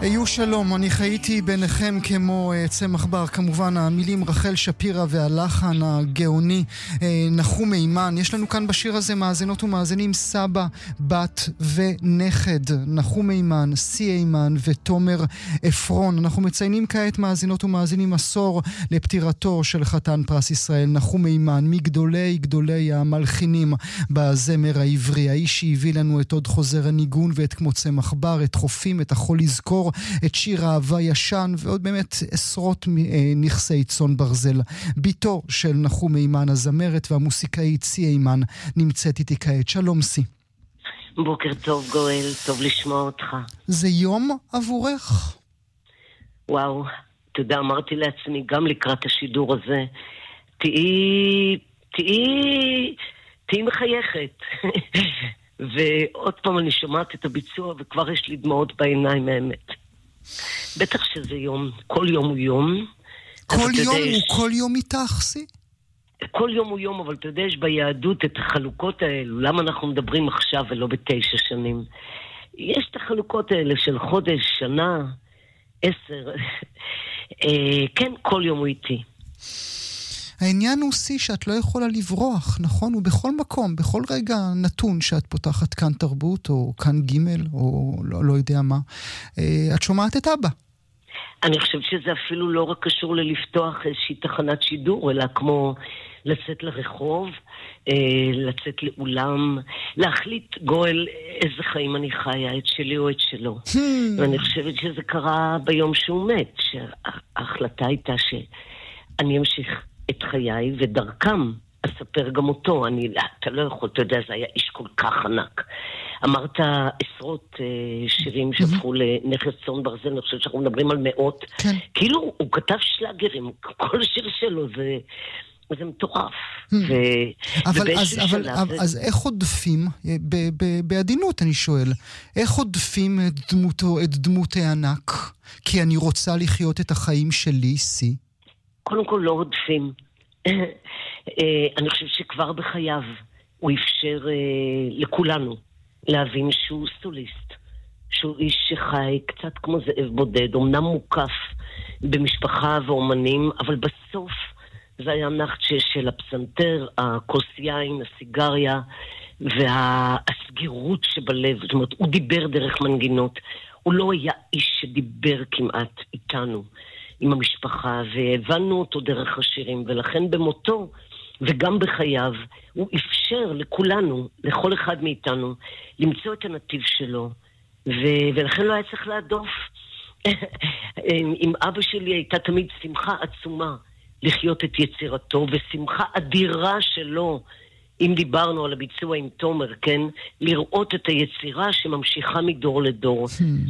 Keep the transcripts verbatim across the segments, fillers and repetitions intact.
היו שלום, אני חייתי ביניכם כמו צמח בר, כמובן המילים רחל שפירא והלחן הגאוני נחום מימן. יש לנו כאן בשיר הזה מאזינות ומאזינים סבא, בת ונכד, נחום מימן, סי אימן ותומר אפרון. אנחנו מציינים כעת מאזינות ומאזינים עשור לפטירתו של חתן פרס ישראל נחום מימן, מגדולי גדולי המלחינים בזמר העברי, האיש שהביא לנו את עוד חוזר הניגון ואת כמו צמח בר, את חופים, את החול לזכור, את שיר אהבה ישן ועוד באמת עשרות נכסי צאן ברזל. ביתו של נחום מימן, הזמרת והמוסיקאית סי אימן, נמצאת איתי כעת. שלום סי. בוקר טוב גואל, טוב לשמוע אותך. זה יום עבורך? וואו, אתה יודע, אמרתי לעצמי גם לקראת השידור הזה, תהי, תהי, תהי מחייכת. ועוד פעם אני שומעת את הביצוע וכבר יש לי דמעות בעיניים האמת. בטח שזה יום, כל יום הוא יום. כל יום הוא כל יום איתך, סי? כל יום הוא יום, אבל אתה יודע, יש ביהדות את החלוקות האלו. למה אנחנו מדברים עכשיו ולא בתשע שנים? יש את החלוקות האלה של חודש, שנה, עשר. כן, כל יום הוא איתי. העניין הוא סי שאת לא יכולה לברוח, נכון? ובכל מקום, בכל רגע נתון שאת פותחת כאן תרבות או כאן גימל או לא, לא יודע מה, את שומעת את אבא. אני חושבת שזה אפילו לא רק קשור ללפתוח איזושהי תחנת שידור, אלא כמו לצאת לרחוב, לצאת לאולם, להחליט גואל איזה חיים אני חיה, את שלי או את שלו. ואני חושבת שזה קרה ביום שהוא מת, שההחלטה הייתה שאני אמשיך את חיי ודרכם אספר גם אותו. אני, אתה לא יכול, אתה יודע, זה היה איש כל כך ענק. אמרת עשרות uh, שירים שהפכו לנכס צאן ברזל, אני חושבת שאנחנו מדברים על מאות. כן. כאילו הוא כתב שלאגרים, כל שיר שלו זה, זה מטורף. ו, אבל, אז, אבל, אבל, אז איך עודפים, ב, ב, בעדינות אני שואל, איך עודפים את דמותו, את דמות הענק? כי אני רוצה לחיות את החיים שלי, סי. קודם כל לא עודפים. אני חושבת שכבר בחייו הוא אפשר לכולנו להבין שהוא סוליסט, שהוא איש שחי קצת כמו זאב בודד, אמנם מוקף במשפחה ואומנים, אבל בסוף זה היה נחצ'ה של הפסנתר, הכוס יין, הסיגריה והסגירות שבלב. זאת אומרת, הוא דיבר דרך מנגינות, הוא לא היה איש שדיבר כמעט איתנו, עם המשפחה, והבנו אותו דרך השירים, ולכן במותו וגם בחייו הוא אפשר לכולנו, לכל אחד מאיתנו, למצוא את הנתיב שלו, ו- ולכן לא היה צריך להדוף. עם אבא שלי הייתה תמיד שמחה עצומה לחיות את יצירתו, ושמחה אדירה שלו, אם דיברנו על הביצוע עם תומר, כן? לראות את היצירה שממשיכה מדור לדור.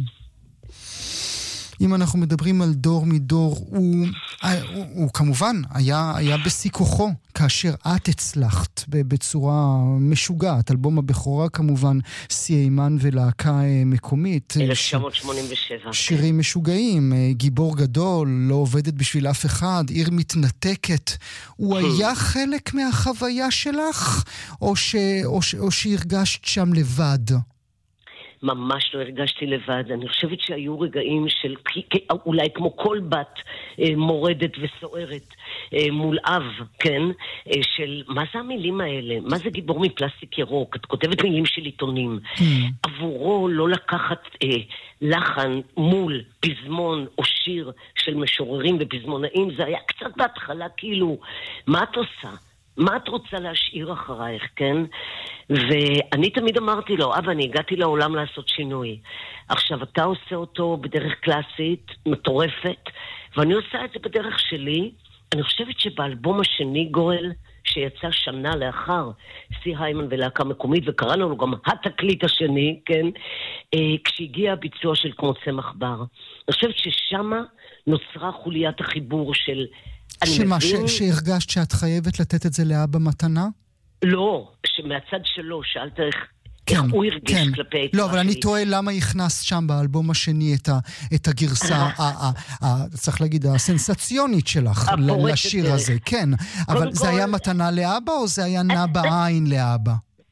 אם אנחנו מדברים על דור מדור, הוא, הוא, הוא כמובן היה, היה בסיכוחו, כאשר את הצלחת בצורה משוגעת, אלבום הבכורה כמובן, סי אימן ולהקה מקומית. אלף תשע מאות שמונים ושבע. שירים משוגעים, גיבור גדול, לא עובדת בשביל אף אחד, עיר מתנתקת. הוא היה חלק מהחוויה שלך, או, ש, או, ש, או שהרגשת שם לבד? ממש לא הרגשתי לבד. אני חושבת שהיו רגעים של, אולי כמו כל בת מורדת וסוערת מול אב, כן? של מה זה המילים האלה? מה זה גיבור מפלסטיק ירוק? את כותבת מילים של עיתונים. Mm. עבורו לא לקחת אה, לחן מול פזמון או שיר של משוררים ופזמונאים, זה היה קצת בהתחלה כאילו, מה את עושה? מה את רוצה להשאיר אחרייך, כן? ואני תמיד אמרתי לו, אבא, אני הגעתי לעולם לעשות שינוי. עכשיו, אתה עושה אותו בדרך קלאסית, מטורפת, ואני עושה את זה בדרך שלי. אני חושבת שבאלבום השני, גואל, שיצא שנה לאחר סי היימן ולהקה מקומית, וקראנו לו גם התקליט השני, כן? כשהגיע הביצוע של כמו צמח בר. אני חושבת ששמה נוצרה חוליית החיבור של... שמה, ש- שהרגשת שאת חייבת לתת את זה לאבא מתנה? לא, שמהצד שלו, שאלת איך, כן, איך הוא הרגיש כן. כלפי היצירה שלי. לא, אבל אני טועה למה הכנסת שם באלבום השני את, ה- את הגרסה, ה- ה- ה- צריך להגיד, הסנסציונית שלך לשיר הזה. כן, אבל זה היה מתנה לאבא או זה היה נע בעין לאבא?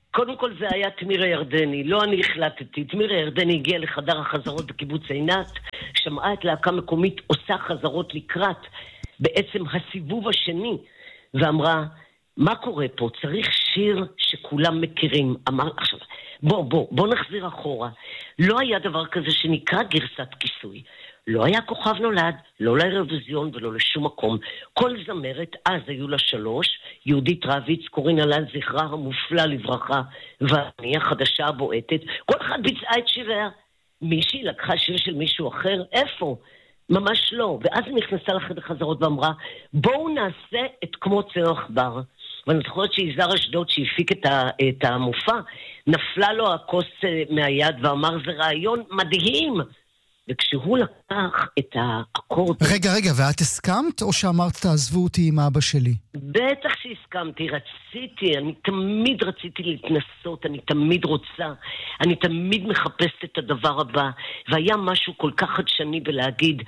קודם כל זה היה תמיר הירדני, לא אני החלטתי. תמיר הירדני הגיע לחדר החזרות בקיבוץ עינת, שמעה את להקה מקומית עושה חזרות לקראת בעצם הסיבוב השני, ואמרה, מה קורה פה? צריך שיר שכולם מכירים. אמר, עכשיו, בוא, בוא, בוא נחזיר אחורה. לא היה דבר כזה שנקרא גרסת כיסוי. לא היה כוכב נולד, לא לאירוויזיון ולא לשום מקום. כל זמרת, אז היו לה שלוש, יהודית רביץ, קורין אלן זכרה המופלא לברכה, ואני החדשה הבועטת, כל אחד ביצעה את שיריה. מישהי לקחה שיר של מישהו אחר? איפה? ממש לא. ואז היא נכנסה לחדר חזרות ואמרה, בואו נעשה את כמו צרח בר. ואני זוכרת שיזהר אשדוד שהפיק את, ה, את המופע, נפלה לו הכוס מהיד ואמר, זה רעיון מדהים. וכשהוא לקח את האקורד... רגע, רגע, ואת הסכמת או שאמרת תעזבו אותי עם אבא שלי? בטח שהסכמתי, רציתי, אני תמיד רציתי להתנסות, אני תמיד רוצה, אני תמיד מחפשת את הדבר הבא, והיה משהו כל כך חדשני בלהגיד,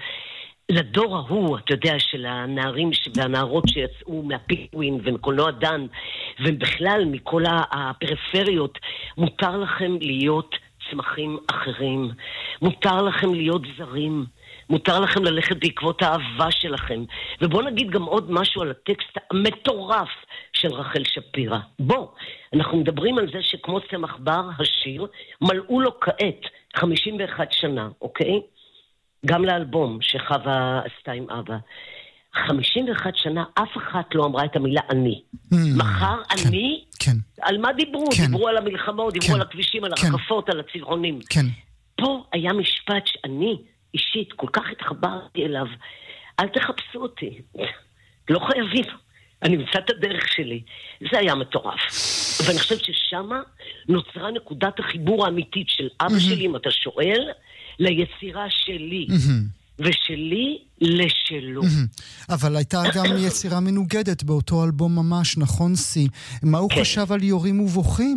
לדור ההוא, אתה יודע, של הנערים והנערות שיצאו מהפיקווין ומקולנוע דן, ובכלל מכל הפריפריות, מותר לכם להיות צמחים אחרים, מותר לכם להיות זרים, מותר לכם ללכת בעקבות האהבה שלכם. ובואו נגיד גם עוד משהו על הטקסט המטורף של רחל שפירא. בוא, אנחנו מדברים על זה שכמו צמח בר, השיר, מלאו לו כעת חמישים ואחת שנה, אוקיי? גם לאלבום שחווה עשתה עם אבא. חמישים ואחת שנה אף אחת לא אמרה את המילה אני. Mm, מחר כן, אני? כן. על מה דיברו? כן. דיברו על המלחמות, דיברו כן. על הכבישים, על כן. הרקפות, על הצבעונים. כן. פה היה משפט שאני אישית כל כך התחברתי אליו. אל תחפשו אותי. לא חייבים. אני אמצא את הדרך שלי. זה היה מטורף. ואני חושבת ששמה נוצרה נקודת החיבור האמיתית של אבא mm-hmm. שלי, אם אתה שואל, ליצירה שלי. Mm-hmm. ושלי לשלו. אבל הייתה גם יצירה מנוגדת באותו אלבום ממש, נכון סי? מה הוא חשב על יורים ובוכים?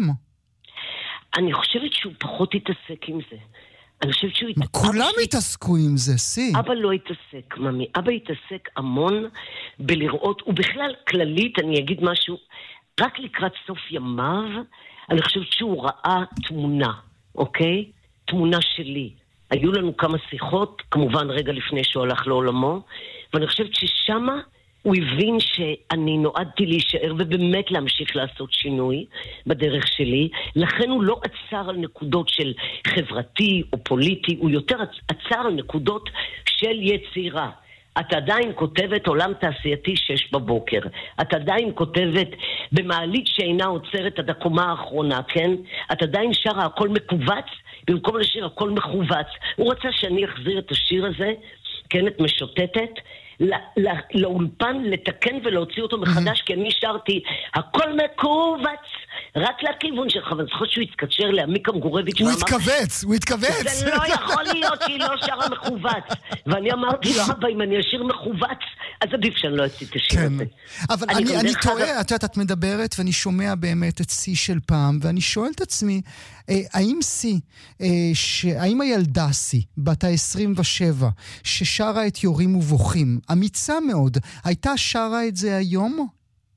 אני חושבת שהוא פחות התעסק עם זה. אני חושבת שהוא התעסק... כולם התעסקו עם זה, סי. אבא לא התעסק, ממי. אבא התעסק המון בלראות, ובכלל כללית, אני אגיד משהו, רק לקראת סוף ימיו, אני חושבת שהוא ראה תמונה, אוקיי? תמונה שלי. היו לנו כמה שיחות, כמובן רגע לפני שהוא הלך לעולמו, ואני חושבת ששמה הוא הבין שאני נועדתי להישאר ובאמת להמשיך לעשות שינוי בדרך שלי, לכן הוא לא עצר על נקודות של חברתי או פוליטי, הוא יותר עצר על נקודות של יצירה. את עדיין כותבת עולם תעשייתי שש בבוקר. את עדיין כותבת במעלית שאינה עוצרת עד הקומה האחרונה, כן? את עדיין שרה הכל מקובץ, במקום לשיר הכל מחובץ. הוא רצה שאני אחזיר את השיר הזה, כן, את משוטטת, לאולפן לתקן ולהוציא אותו מחדש, כי אני שרתי הכל מקובץ, רק לכיוון שלך, ואני זוכרת שהוא התקשר לעמיקה מגורביץ' הוא התכווץ, הוא התכווץ. זה לא יכול להיות שהיא לא שרה מחובץ. ואני אמרתי לו, אבא, אם אני אשיר מחובץ, אז עדיף שאני לא אציא את השיר הזה. אבל אני טועה, את יודעת, את מדברת, ואני שומע באמת את סי של פעם, ואני שואל את עצמי, האם סי, האם הילדה סי, בת ה-עשרים ושבע, ששרה את יורים ובוכים, אמיצה מאוד, הייתה שרה את זה היום?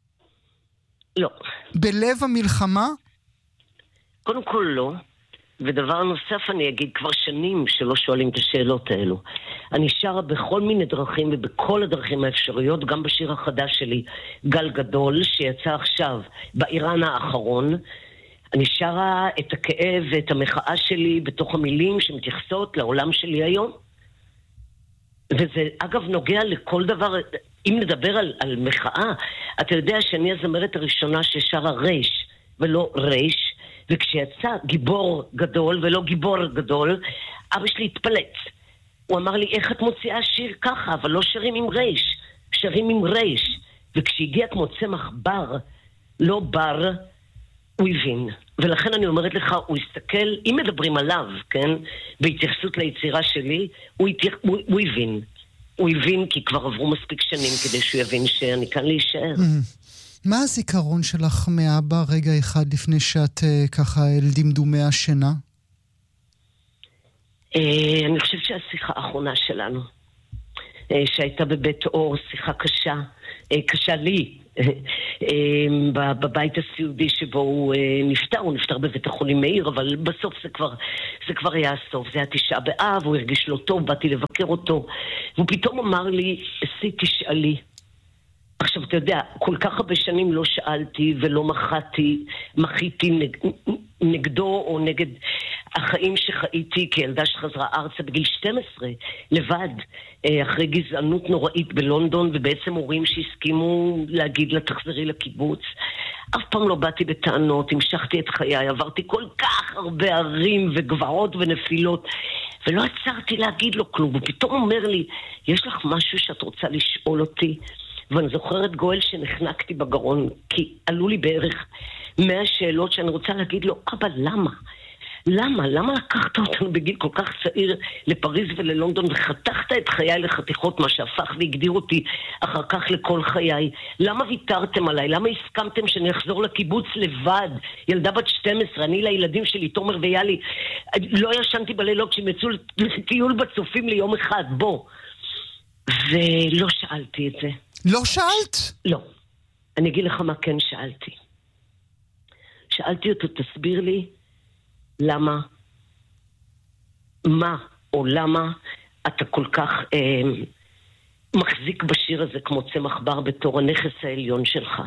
לא. בלב המלחמה? קודם כל לא. ודבר נוסף אני אגיד, כבר שנים שלא שואלים את השאלות האלו. אני שרה בכל מיני דרכים ובכל הדרכים האפשריות, גם בשיר החדש שלי, גל גדול, שיצא עכשיו באיראן האחרון. אני שרה את הכאב ואת המחאה שלי בתוך המילים שמתייחסות לעולם שלי היום. וזה אגב נוגע לכל דבר, אם נדבר על, על מחאה, אתה יודע שאני הזמרת הראשונה ששרה רייש ולא רייש, וכשיצא גיבור גדול ולא גיבור גדול, אבא שלי התפלץ. הוא אמר לי, איך את מוציאה שיר ככה, אבל לא שרים עם רייש, שרים עם רייש. וכשהגיע כמו צמח בר, לא בר, הוא הבין. ולכן אני אומרת לך, הוא הסתכל, אם מדברים עליו, כן, בהתייחסות ליצירה שלי, הוא, התייח, הוא, הוא הבין. הוא הבין כי כבר עברו מספיק שנים כדי שהוא יבין שאני כאן להישאר. מה הזיכרון שלך מאבא רגע אחד לפני שאת ככה אל דמדומי השינה? אני חושבת שהשיחה האחרונה שלנו. שהייתה בבית אור, שיחה קשה, קשה לי, בבית הסיעודי שבו הוא נפטר, הוא נפטר בבית החולים מאיר, אבל בסוף זה כבר, זה כבר היה הסוף, זה היה תשעה באב, הוא הרגיש לו טוב, באתי לבקר אותו, והוא פתאום אמר לי, סי תשאלי. עכשיו, אתה יודע, כל כך הרבה שנים לא שאלתי ולא מחאתי, מחיתי נג, נגדו או נגד החיים שחייתי כילדה שחזרה ארצה בגיל שתים עשרה, לבד, אחרי גזענות נוראית בלונדון, ובעצם הורים שהסכימו להגיד לה תחזרי לקיבוץ. אף פעם לא באתי בטענות, המשכתי את חיי, עברתי כל כך הרבה ערים וגבעות ונפילות, ולא עצרתי להגיד לו כלום. ופתאום אומר לי, יש לך משהו שאת רוצה לשאול אותי? ואני זוכרת גואל שנחנקתי בגרון, כי עלו לי בערך מאה שאלות שאני רוצה להגיד לו, אבא, למה? למה? למה לקחת אותנו בגיל כל כך צעיר לפריז וללונדון וחתכת את חיי לחתיכות, מה שהפך והגדיר אותי אחר כך לכל חיי? למה ויתרתם עליי? למה הסכמתם שאני אחזור לקיבוץ לבד? ילדה בת שתים עשרה, אני לילדים שלי, תומר ויאלי, לא ישנתי בלילות כשהם יצאו לטיול בצופים ליום אחד, בוא. ולא שאלתי את זה. לא שאלת? לא. אני אגיד לך מה כן שאלתי. שאלתי אותו, תסביר לי למה, מה או למה אתה כל כך אה, מחזיק בשיר הזה כמו צמח בר בתור הנכס העליון שלך.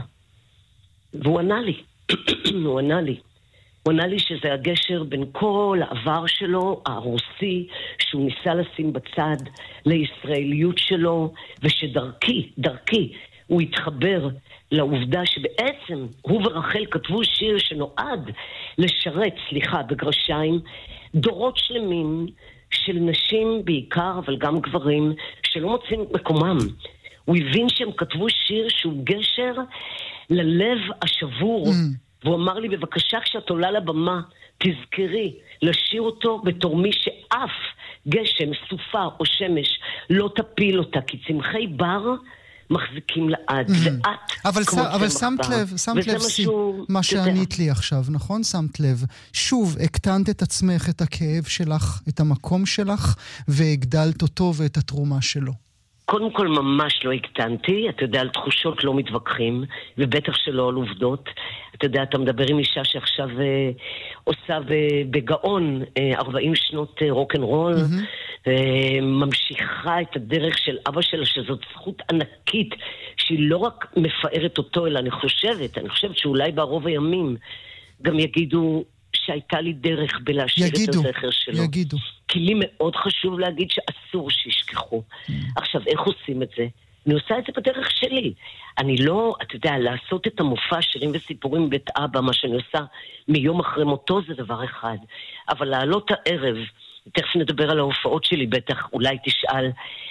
והוא ענה לי, הוא ענה לי. הוא ענה לי שזה הגשר בין כל העבר שלו, הרוסי, שהוא ניסה לשים בצד לישראליות שלו, ושדרכי, דרכי, הוא התחבר לעובדה שבעצם הוא ורחל כתבו שיר שנועד לשרת, סליחה, בגרשיים, דורות שלמים של נשים בעיקר, אבל גם גברים, שלא מוצאים את מקומם. הוא הבין שהם כתבו שיר שהוא גשר ללב השבור, mm. והוא אמר לי, בבקשה, כשאת עולה לבמה, תזכרי לשיר אותו בתור מי שאף גשם, סופה או שמש לא תפיל אותה, כי צמחי בר מחזיקים לעד, mm-hmm. ואת אבל כמו ס... אבל צמח שמת בר. לב, שמת לב משהו... מה שענית לי עכשיו, נכון? שמת לב. שוב, הקטנת את עצמך, את הכאב שלך, את המקום שלך, והגדלת אותו ואת התרומה שלו. קודם כל ממש לא הקטנתי, אתה יודע, על תחושות לא מתווכחים, ובטח שלא על עובדות. אתה יודע, אתה מדבר עם אישה שעכשיו אה, עושה בגאון אה, ארבעים שנות אה, רוק'נ'רול, mm-hmm. אה, ממשיכה את הדרך של אבא שלה, שזאת זכות ענקית, שהיא לא רק מפארת אותו, אלא אני חושבת, אני חושבת שאולי ברוב הימים גם יגידו שהייתה לי דרך בלהשאיר את הזכר שלו. יגידו. כי לי מאוד חשוב להגיד שאסור שישכחו. Mm. עכשיו, איך עושים את זה? אני עושה את זה בדרך שלי. אני לא, אתה יודע, לעשות את המופע שירים וסיפורים בית אבא, מה שאני עושה מיום אחרי מותו זה דבר אחד. אבל לעלות הערב, תכף נדבר על ההופעות שלי, בטח אולי תשאל,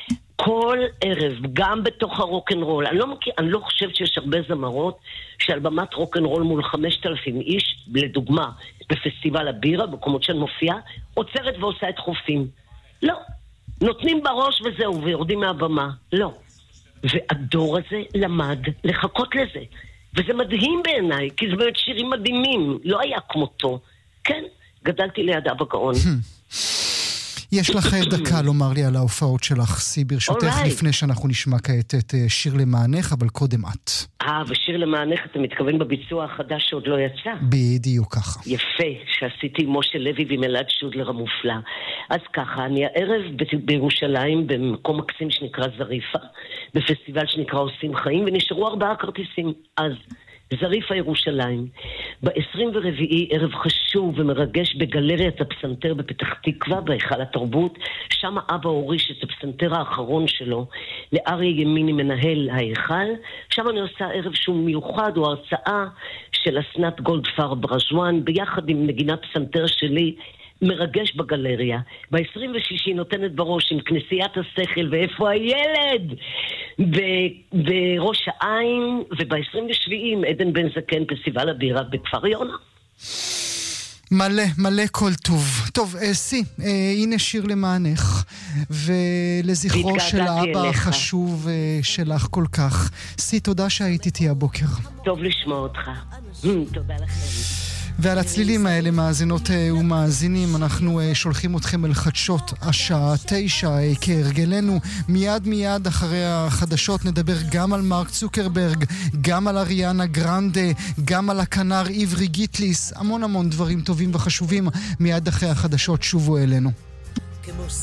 כל ערב, גם בתוך הרוק'נ'רול, אני לא מכיר, אני לא חושבת שיש הרבה זמרות שעל במת רוק'נ'רול מול חמשת אלפים איש, לדוגמה, בפסטיבל הבירה, במקומות שאני מופיעה, עוצרת ועושה את חופים. לא. נותנים בראש וזהו, ויורדים מהבמה. לא. והדור הזה למד לחכות לזה. וזה מדהים בעיניי, כי זה באמת שירים מדהימים. לא היה כמותו. כן, גדלתי ליד אבא גאון. יש לך דקה לומר לי על ההופעות שלך, סי, ברשותך, לפני שאנחנו נשמע כעת את שיר למענך, אבל קודם את. אה, ושיר למענך, אתה מתכוון בביצוע החדש שעוד לא יצא? בדיוק ככה. יפה, שעשיתי עם משה לוי ועם אלעד שודלר המופלא. אז ככה, אני הערב בירושלים, במקום מקסים שנקרא זריפה, בפסטיבל שנקרא עושים חיים, ונשארו ארבעה כרטיסים. אז זריפה ירושלים, ב-עשרים ורביעי ערב חשוב ומרגש בגלריית הפסנתר בפתח תקווה, בהיכל התרבות, שם אבא הוריש את הפסנתר האחרון שלו לאריה ימיני מנהל ההיכל. שם אני עושה ערב שהוא מיוחד, הוא הרצאה של אסנת גולדפר ברז'ואן ביחד עם נגינת פסנתר שלי, מרגש בגלריה. ב-עשרים ושישי נותנת בראש עם כנסיית השכל ואיפה הילד בראש העין, וב-עשרים ושבעה עם עדן בן זקן פסטיבל הבירה בכפר יונה. מלא, מלא כל טוב. טוב, סי, אה, הנה שיר למענך, ולזכרו של האבא החשוב אה, שלך כל כך. סי, תודה שהיית איתי הבוקר. טוב לשמוע אותך. תודה לכם. ועל הצלילים האלה, מאזינות ומאזינים, אנחנו שולחים אתכם אל חדשות השעה תשע כהרגלנו. מיד מיד אחרי החדשות נדבר גם על מרק צוקרברג, גם על אריאנה גרנדה, גם על הכנר עברי גיטליס, המון המון דברים טובים וחשובים. מיד אחרי החדשות שובו אלינו.